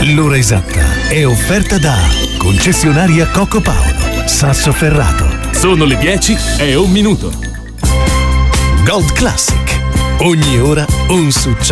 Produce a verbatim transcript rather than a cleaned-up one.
L'ora esatta è offerta da Concessionaria Coco Paolo, Sassoferrato. Sono le dieci e un minuto. Gold Classic. Ogni ora un successo.